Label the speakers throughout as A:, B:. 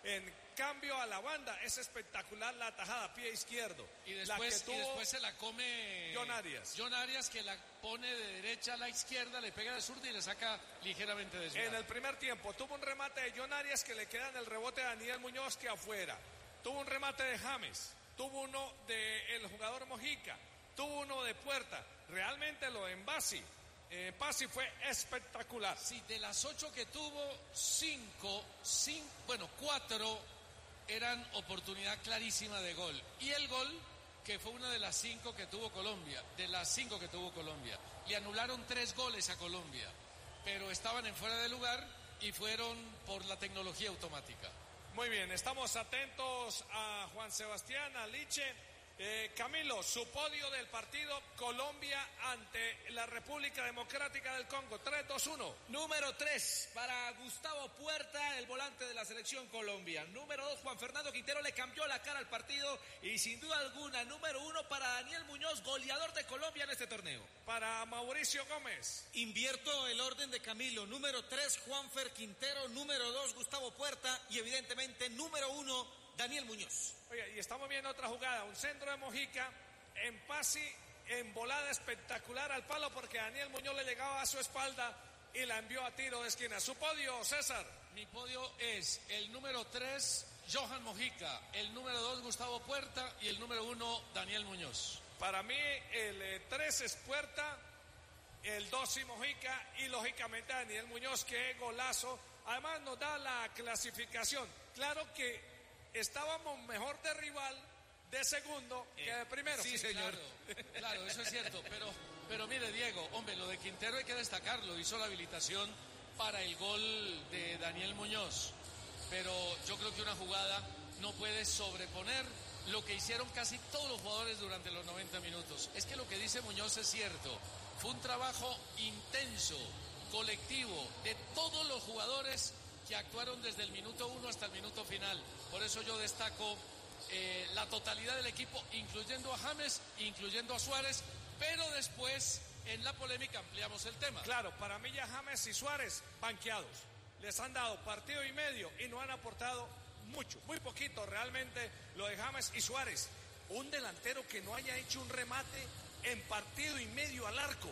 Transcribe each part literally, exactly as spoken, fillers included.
A: En cambio a la banda es espectacular la tajada, pie izquierdo.
B: Y después,
A: la que tuvo
B: y después se la come
A: John Arias.
B: John Arias, que la pone de derecha a la izquierda, le pega de zurda y le saca ligeramente desviada.
A: En el primer tiempo tuvo un remate de John Arias que le queda en el rebote a Daniel Muñoz, que afuera. Tuvo un remate de James, tuvo uno del jugador Mojica, tuvo uno de Puerta. Realmente lo de Envasi, eh, Pasi fue espectacular.
B: Sí, de las ocho que tuvo, cinco, cinco, bueno, cuatro eran oportunidad clarísima de gol. Y el gol, que fue una de las cinco que tuvo Colombia, de las cinco que tuvo Colombia. Le anularon tres goles a Colombia, pero estaban en fuera de lugar y fueron por la tecnología automática.
A: Muy bien, estamos atentos a Juan Sebastián, a Liche. Eh, Camilo, su podio del partido, Colombia ante la República Democrática del Congo, tres, dos, uno.
C: Número tres para Gustavo Puerta, el volante de la selección Colombia. Número dos, Juan Fernando Quintero, le cambió la cara al partido. Y sin duda alguna, número uno para Daniel Muñoz, goleador de Colombia en este torneo.
A: Para Mauricio Gómez.
D: Invierto el orden de Camilo. Número tres, Juanfer Quintero. Número dos, Gustavo Puerta. Y evidentemente, número uno, Daniel Muñoz.
A: Oye, y estamos viendo otra jugada, un centro de Mojica, en pase, en volada espectacular al palo, porque Daniel Muñoz le llegaba a su espalda y la envió a tiro de esquina. Su podio, César.
B: Mi podio es el número tres, Johan Mojica, el número dos, Gustavo Puerta, y el número uno, Daniel Muñoz.
A: Para mí, el eh, tres es Puerta, el dos y Mojica, y lógicamente Daniel Muñoz, que golazo. Además nos da la clasificación. Claro que estábamos mejor de rival de segundo eh, que de primero.
B: Sí, señor. Claro, claro, eso es cierto. Pero, pero mire, Diego, hombre, lo de Quintero hay que destacarlo. Hizo la habilitación para el gol de Daniel Muñoz. Pero yo creo que una jugada no puede sobreponer lo que hicieron casi todos los jugadores durante los noventa minutos. Es que lo que dice Muñoz es cierto. Fue un trabajo intenso, colectivo, de todos los jugadores que actuaron desde el minuto uno hasta el minuto final. Por eso yo destaco eh, la totalidad del equipo, incluyendo a James, incluyendo a Suárez, pero después en la polémica ampliamos el tema.
A: Claro, para mí ya James y Suárez banqueados. Les han dado partido y medio y no han aportado mucho, muy poquito realmente lo de James y Suárez. Un delantero que no haya hecho un remate en partido y medio al arco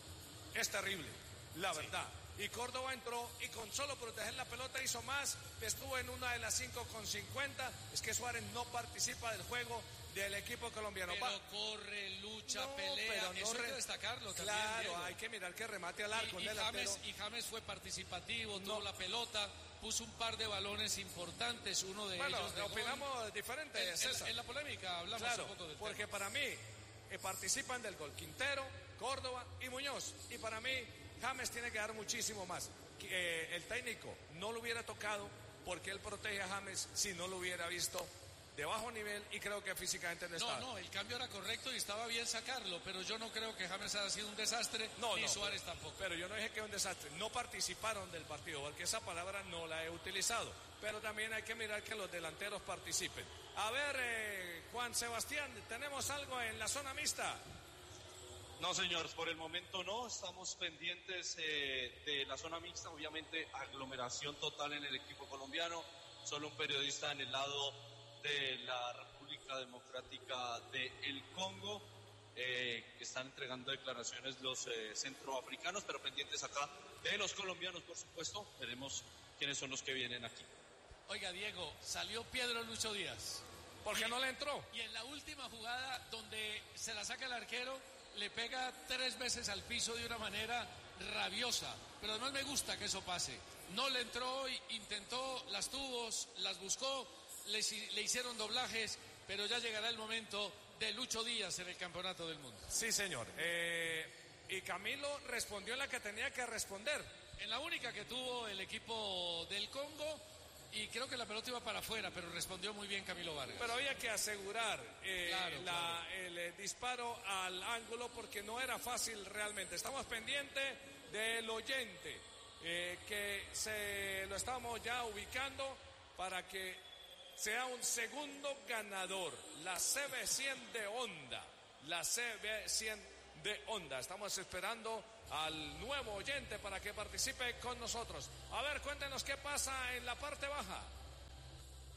A: es terrible, la verdad. Sí. Y Córdoba entró y con solo proteger la pelota hizo más, estuvo en una de las cinco con cincuenta. Es que Suárez no participa del juego del equipo colombiano.
B: Pero Va. corre, lucha, no, pelea, pero no eso re... hay que destacarlo también.
A: Claro,
B: Diego.
A: Hay que mirar que remate al arco.
B: Y, y, James, y James fue participativo, no. tuvo la pelota, puso un par de balones importantes, uno de
A: bueno,
B: ellos de
A: opinamos
B: gol.
A: diferente,
B: en,
A: César.
B: En, en la polémica hablamos
A: claro,
B: un poco del
A: porque
B: tema.
A: Para mí eh, participan del gol Quintero, Córdoba y Muñoz. Y para mí James tiene que dar muchísimo más. Eh, el técnico no lo hubiera tocado porque él protege a James si no lo hubiera visto de bajo nivel y creo que físicamente no estaba.
B: No, no, el cambio era correcto y estaba bien sacarlo, pero yo no creo que James haya sido un desastre,
A: no,
B: ni
A: no,
B: Suárez
A: pero,
B: tampoco.
A: Pero yo no dije que era un desastre, no participaron del partido, porque esa palabra no la he utilizado, pero también hay que mirar que los delanteros participen. A ver, eh, Juan Sebastián, ¿tenemos algo en la zona mixta?
E: No, señor, por el momento no, estamos pendientes eh, de la zona mixta, obviamente aglomeración total en el equipo colombiano, solo un periodista en el lado de la República Democrática del Congo, eh, que están entregando declaraciones los eh, centroafricanos, pero pendientes acá de los colombianos, por supuesto, veremos quiénes son los que vienen aquí.
B: Oiga, Diego, salió Pedro Lucho Díaz.
A: ¿Por qué no le entró?
B: Y en la última jugada, donde se la saca el arquero, le pega tres veces al piso de una manera rabiosa, pero además me gusta que eso pase. No le entró, intentó, las tuvo, las buscó, le, le hicieron doblajes, pero ya llegará el momento de Lucho Díaz en el Campeonato del Mundo.
A: Sí, señor. Eh, y Camilo respondió en la que tenía que responder.
B: En la única que tuvo el equipo del Congo, y creo que la pelota iba para afuera, pero respondió muy bien Camilo Vargas.
A: Pero había que asegurar eh,
B: claro,
A: la,
B: claro.
A: el eh, disparo al ángulo porque no era fácil realmente. Estamos pendientes del oyente eh, que se lo estamos ya ubicando para que sea un segundo ganador. La C B cien de Honda. La C B cien de Honda. Estamos esperando al nuevo oyente para que participe con nosotros. A ver, cuéntenos qué pasa en la parte baja.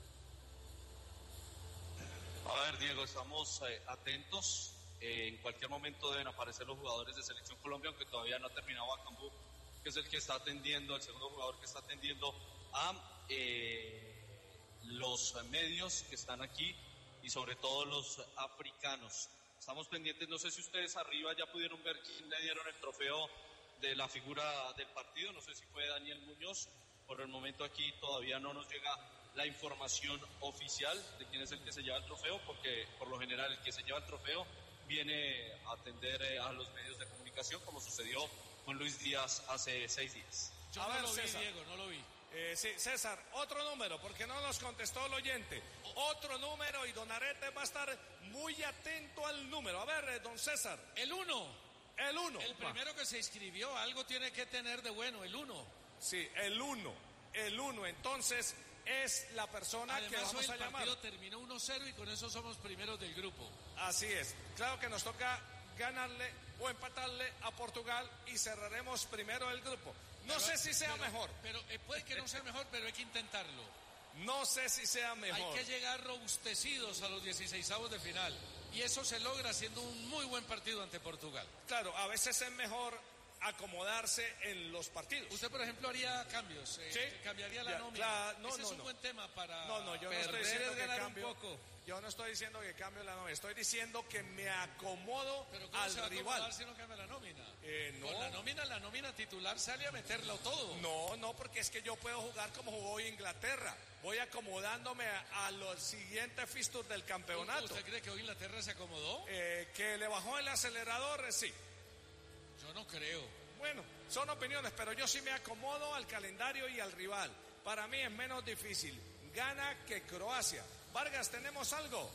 E: Diego, estamos eh, atentos. Eh, en cualquier momento deben aparecer los jugadores de Selección Colombia, aunque todavía no ha terminado Acambú, que es el que está atendiendo, el segundo jugador que está atendiendo a eh, los medios que están aquí y sobre todo los africanos. Estamos pendientes, no sé si ustedes arriba ya pudieron ver quién le dieron el trofeo de la figura del partido, no sé si fue Daniel Muñoz. Por el momento aquí todavía no nos llega la información oficial de quién es el que se lleva el trofeo, porque por lo general el que se lleva el trofeo viene a atender eh, a los medios de comunicación, como sucedió con Luis Díaz hace seis días.
B: Yo
A: A
B: no
A: ver,
B: lo vi,
A: César.
B: Diego, no lo vi.
A: Eh, sí, César, otro número, porque no nos contestó el oyente. Otro número y don Arete va a estar muy atento al número. A ver, eh, don César.
B: El uno.
A: El uno.
B: El primero que se inscribió, algo tiene que tener de bueno, el uno.
A: Sí, el uno. El uno. Entonces es la persona
B: Además,
A: que
B: hoy
A: vamos
B: el
A: a llamar.
B: partido terminó uno cero y con eso somos primeros del grupo.
A: Así es. Claro que nos toca ganarle o empatarle a Portugal y cerraremos primero el grupo. No
B: Pero-
A: sé si sea
B: pero-
A: mejor.
B: Pero eh, puede que no sea mejor, pero hay que intentarlo.
A: No sé si sea mejor.
B: Hay que llegar robustecidos a los dieciseisavos de final. Y eso se logra haciendo un muy buen partido ante Portugal.
A: Claro, a veces es mejor acomodarse en los partidos.
B: Usted, por ejemplo, haría cambios. eh,
A: Sí.
B: Cambiaría la
A: Ya,
B: nómina.
A: claro, no,
B: Ese
A: no,
B: es un
A: no.
B: buen tema para
A: No, no, yo no estoy
B: perder
A: diciendo
B: es
A: que
B: ganar
A: cambio.
B: un poco.
A: Yo no estoy diciendo que cambio la nómina. Estoy diciendo que me acomodo
B: Pero ¿cómo
A: al
B: se va a
A: rival.
B: acomodar si no cambia la nómina?
A: Eh, no.
B: Con la nómina, la nómina titular sale a meterlo todo.
A: No, no, porque es que yo puedo jugar como jugó hoy Inglaterra. Voy acomodándome a, a los siguientes fixtures del campeonato.
B: ¿Usted cree que hoy Inglaterra se acomodó?
A: Eh, que le bajó el acelerador, eh, sí.
B: Yo no creo.
A: Bueno, son opiniones, pero yo sí me acomodo al calendario y al rival. Para mí es menos difícil. Gana que Croacia. Vargas, ¿tenemos algo?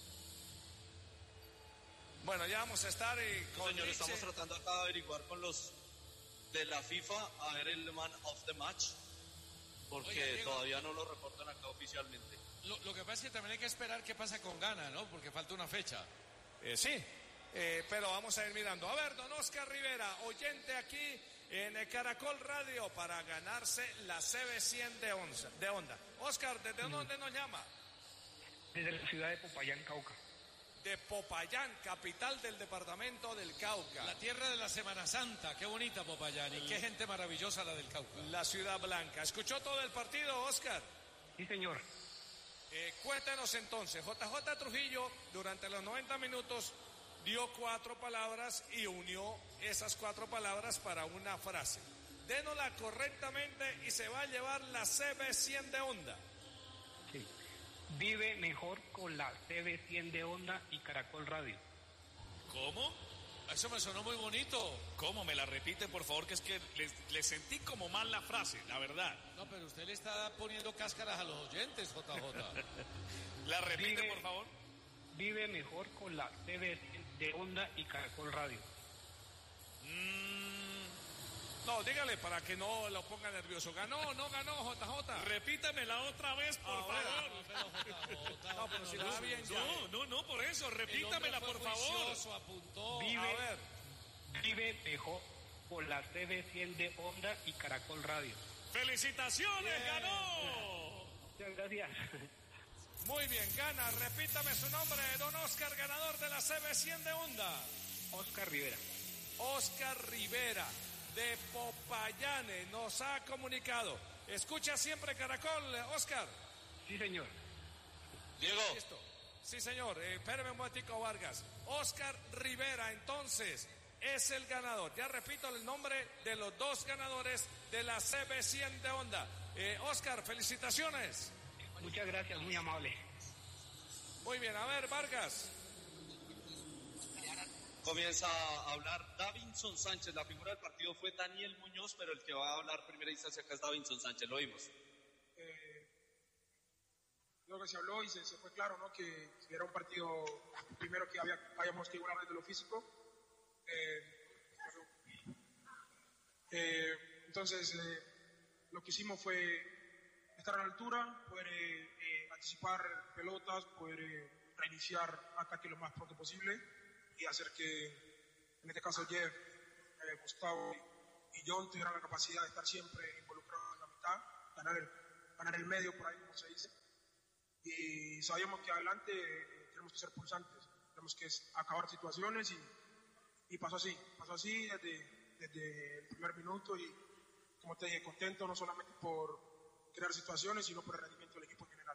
A: Bueno, ya vamos a estar eh, con
E: Señor,
A: Nietzsche.
E: estamos tratando acá de averiguar con los de la FIFA a ver el man of the match, porque
B: Oiga, Diego.
E: todavía no lo reportan acá oficialmente.
B: Lo, lo que pasa es que también hay que esperar qué pasa con Ghana, ¿no? Porque falta una fecha.
A: Eh, sí, eh, pero vamos a ir mirando. A ver, don Oscar Rivera, oyente aquí en el Caracol Radio para ganarse la C B cien de, onza, de Onda. Oscar, ¿desde
F: Mm.
A: dónde nos llama?
F: Desde la ciudad de Popayán, Cauca.
A: De Popayán, capital del departamento del Cauca.
B: La tierra de la Semana Santa, qué bonita Popayán y qué gente maravillosa la del Cauca.
A: La ciudad blanca. ¿Escuchó todo el partido, Oscar?
F: Sí, señor.
A: Eh, cuéntenos entonces, J J Trujillo durante los noventa minutos dio cuatro palabras y unió esas cuatro palabras para una frase. Dénosla correctamente y se va a llevar la C B cien de Onda.
F: Sí. Vive mejor con la C B cien de Onda y Caracol Radio.
B: ¿Cómo? Eso me sonó muy bonito.
G: ¿Cómo? ¿Me la repite, por favor? Que es que le, le sentí como mal la frase, la verdad.
B: No, pero usted le está poniendo cáscaras a los oyentes, J J.
G: ¿La repite,
F: Vive-
G: por favor?
F: Vive mejor con la C B cien de Onda y Caracol Radio.
A: No, dígale para que no lo ponga nervioso. ¿Ganó o no ganó, J J?
G: Repítamela otra vez, por
A: Ahora.
G: favor.
A: No, pero si la da bien ya.
G: No, no, no, por eso, repítamela, por favor.
B: Apuntó.
F: Vive,
A: A ver,
F: vive mejor con la C B cien de Onda y Caracol Radio.
G: ¡Felicitaciones, ganó!
F: Muchas gracias.
A: muy bien, gana. Repítame su nombre, don Oscar, ganador de la C B cien de Onda.
F: Oscar Rivera.
A: Oscar Rivera, de Popayane, nos ha comunicado. ¿Escucha siempre Caracol, Oscar?
F: Sí, señor.
E: Diego,
A: Listo. Sí, señor. Eh, espéreme un momentico, Vargas. Oscar Rivera, entonces, es el ganador. Ya repito el nombre de los dos ganadores de la C B cien de Onda. Eh, Oscar, felicitaciones.
F: Muchas gracias, muy amable.
A: Muy bien, a ver, Vargas.
E: comienza a hablar Davinson Sánchez. La figura del partido fue Daniel Muñoz, pero el que va a hablar primera instancia acá es Davinson Sánchez, lo oímos.
H: Eh, lo que se habló y se, se fue claro, ¿no? Que, que era un partido primero que había, habíamos que igualar desde lo físico. Eh, eh, entonces, eh, lo que hicimos fue estar a la altura, poder eh, eh, anticipar pelotas, poder eh, reiniciar ataque lo más pronto posible y hacer que, en este caso, Jeff, eh, Gustavo y John tuvieran la capacidad de estar siempre involucrados en la mitad, ganar el, ganar el medio por ahí, como se dice. Y sabíamos que adelante eh, tenemos que ser pulsantes, tenemos que acabar situaciones y, y pasó así, pasó así desde, desde el primer minuto y como te dije, contento no solamente por crear situaciones, sino por el rendimiento del equipo en general.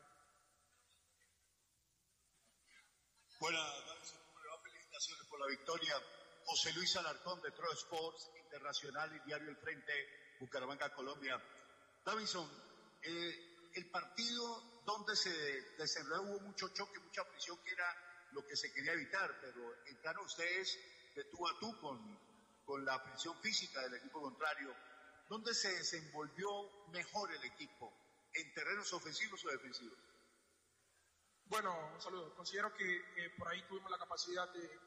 I: Buenas noches, felicitaciones por la victoria. José Luis Alarcón de Tro Sports Internacional y Diario El Frente, Bucaramanga, Colombia. Davinson, eh, el partido donde se desenredó hubo mucho choque, mucha presión, que era lo que se quería evitar, pero entraron ustedes de tú a tú con, con la presión física del equipo contrario. ¿Dónde se desenvolvió mejor el equipo? ¿En terrenos ofensivos o defensivos?
H: Bueno, un saludo. Considero que eh, por ahí tuvimos la capacidad de,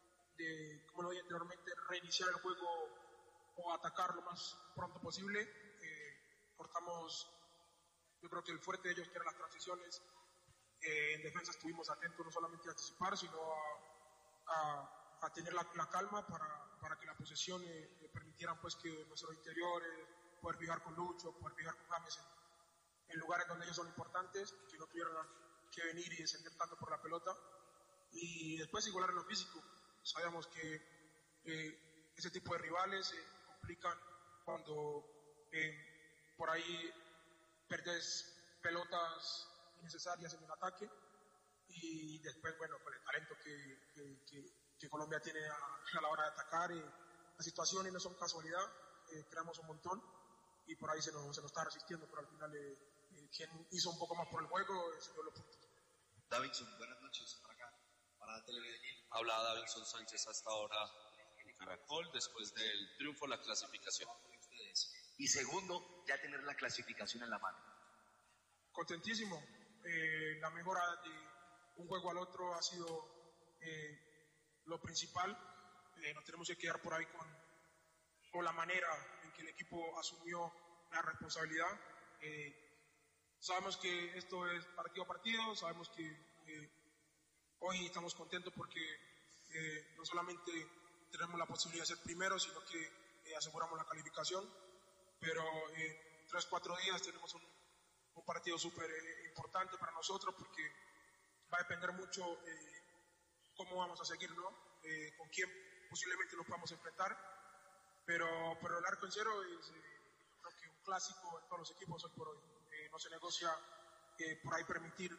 H: de, como lo dije anteriormente, reiniciar el juego o atacar lo más pronto posible. Eh, cortamos, yo creo que el fuerte de ellos, que eran las transiciones. Eh, en defensa estuvimos atentos no solamente a anticipar, sino a, a, a tener la, la calma para, para que la posesión eh, permitieran pues que nuestros interiores, poder fijar con Lucho, poder fijar con James en, en lugares donde ellos son importantes, que no tuvieran que venir y descender tanto por la pelota, y después igualar en lo físico. Sabemos que eh, ese tipo de rivales eh, complican cuando eh, por ahí perdes pelotas innecesarias en el ataque, y después, bueno, con el talento que, que, que, que Colombia tiene a, a la hora de atacar, eh, las situaciones no son casualidad, eh, creamos un montón y por ahí se nos, se nos está resistiendo, pero al final eh, eh, quien hizo un poco más por el juego eh, se dio los puntos.
J: Davinson, buenas noches, para acá, para Televisión.
E: Habla Davinson Sánchez hasta ahora en Caracol, después del triunfo en la clasificación.
J: Y segundo, ya tener la clasificación en la mano.
H: Contentísimo. Eh, la mejora de un juego al otro ha sido eh, lo principal. Eh, nos tenemos que quedar por ahí con, con la manera en que el equipo asumió la responsabilidad. Eh, sabemos que esto es partido a partido, sabemos que eh, hoy estamos contentos porque eh, no solamente tenemos la posibilidad de ser primeros, sino que eh, aseguramos la calificación, pero en eh, tres, cuatro días tenemos un un partido súper eh, importante para nosotros, porque va a depender mucho eh, cómo vamos a seguir, ¿no? Eh, con quién posiblemente nos podamos enfrentar, pero, pero el arco en cero es eh, creo que un clásico en todos los equipos hoy por hoy. Eh, no se negocia eh, por ahí permitir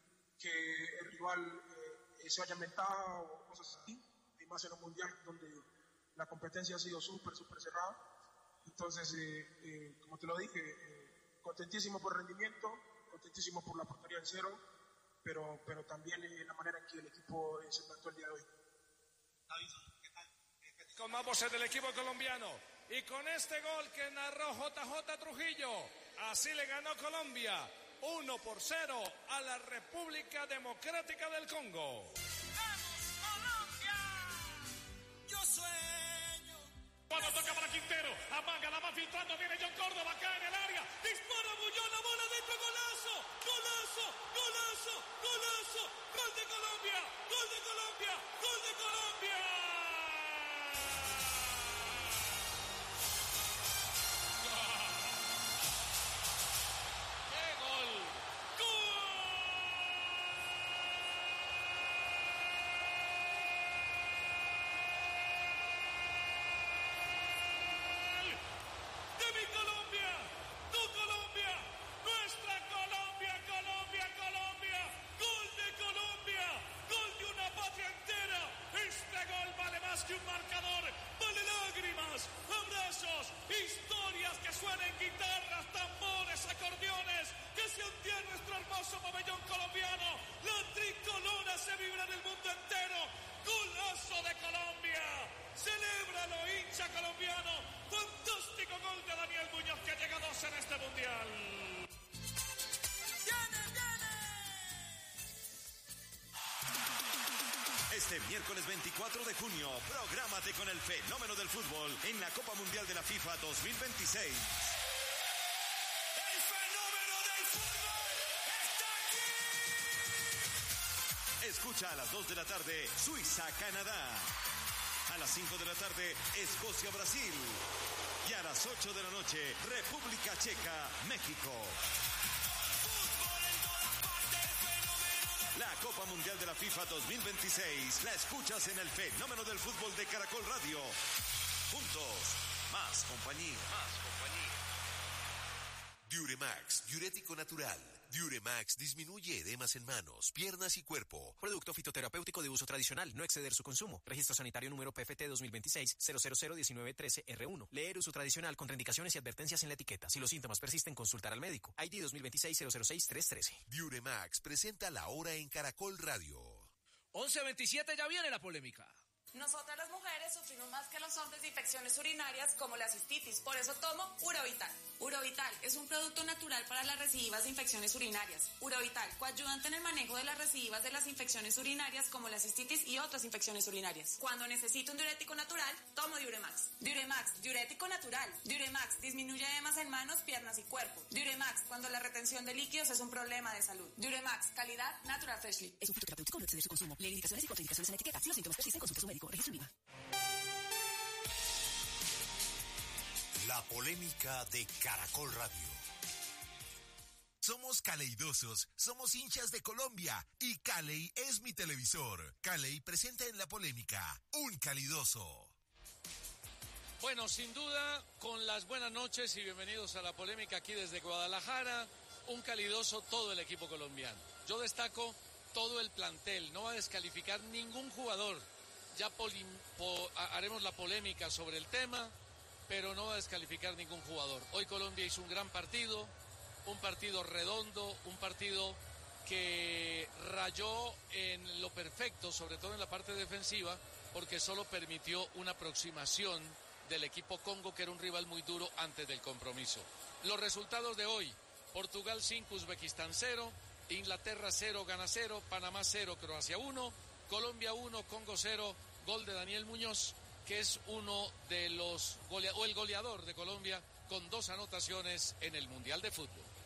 H: que el rival eh, se vaya en ventaja o cosas así, y más en un mundial donde la competencia ha sido súper, súper cerrada. Entonces, eh, eh, como te lo dije, eh, contentísimo por el rendimiento, contentísimo por la portería en cero, pero, pero también eh, la manera en que el equipo eh, se plantó el día de hoy.
A: Con más voces del equipo colombiano y con este gol que narró J J Trujillo, así le ganó Colombia uno por cero a la República Democrática del Congo.
K: ¡Vamos, Colombia! Yo sueño.
G: Cuando toca para Quintero, amaga, la va filtrando, viene John Córdoba acá en el área, dispara Bullón, la bola dentro, golazo, golazo, golazo, golazo, gol de Colombia, gol de Colombia, gol de Colombia.
B: ¡Qué gol!
G: Que un marcador, vale lágrimas, abrazos, historias que suenen guitarras, tambores, acordeones, que se hundía en nuestro hermoso pabellón colombiano. La tricolora se vibra en el mundo entero. Golazo de Colombia, celébralo, hincha colombiano. Fantástico gol de Daniel Muñoz, que llega a dos en este mundial.
L: Este miércoles veinticuatro de junio, prográmate con el fenómeno del fútbol en la Copa Mundial de la FIFA dos mil veintiséis.
K: ¡El fenómeno del fútbol está aquí!
L: Escucha a las dos de la tarde, Suiza-Canadá. A las cinco de la tarde, Escocia-Brasil. Y a las ocho de la noche, República Checa-México.
K: Fútbol en todas partes, fenómeno del
L: La Copa Mundial de la FIFA dos mil veintiséis la escuchas en el fenómeno del fútbol de Caracol Radio. Juntos, más compañía. Más compañía.
M: Diuremax, diurético natural. Diuremax disminuye edemas en manos, piernas y cuerpo.
N: Producto fitoterapéutico de uso tradicional, no exceder su consumo. Registro sanitario número P F T dos mil veintiséis cero cero cero diecinueve trece R uno. Leer uso tradicional, contraindicaciones y advertencias en la etiqueta. Si los síntomas persisten, consultar al médico. I D dos mil veintiséis cero cero seis tres trece.
M: Diuremax presenta la hora en Caracol Radio.
C: once veintisiete, ya viene la polémica.
O: Nosotras las mujeres sufrimos más que los hombres de infecciones urinarias como la cistitis, por eso tomo Urovital. Urovital es un producto natural para las recidivas de infecciones urinarias. Urovital, coayudante en el manejo de las recidivas de las infecciones urinarias como la cistitis y otras infecciones urinarias. Cuando necesito un diurético natural, tomo Diuremax. Diuremax, diurético natural. Diuremax disminuye edemas en manos, piernas y cuerpo. Diuremax, cuando la retención de líquidos es un problema de salud. Diuremax, calidad Natural Freshly.
P: Es un fitoterapéutico, no exceder su consumo. Leer indicaciones y contraindicaciones en la etiqueta. Si los síntomas persisten, consulte a su médico. Registro IVA.
M: La polémica de Caracol Radio. Somos caleidosos, somos hinchas de Colombia y Caley es mi televisor. Caley presenta en la polémica un calidoso.
B: Bueno, sin duda, con las buenas noches y bienvenidos a la polémica aquí desde Guadalajara, un calidoso todo el equipo colombiano. Yo destaco todo el plantel, no va a descalificar ningún jugador. Ya poli, po, haremos la polémica sobre el tema, pero no va a descalificar ningún jugador. Hoy Colombia hizo un gran partido, un partido redondo, un partido que rayó en lo perfecto, sobre todo en la parte defensiva, porque solo permitió una aproximación del equipo Congo, que era un rival muy duro antes del compromiso. Los resultados de hoy: Portugal cinco, Uzbekistán cero, Inglaterra cero, Ghana cero, Panamá cero, Croacia uno, Colombia uno, Congo cero, gol de Daniel Muñoz, que es uno de los golea- o el goleador de Colombia con dos anotaciones en el Mundial de Fútbol.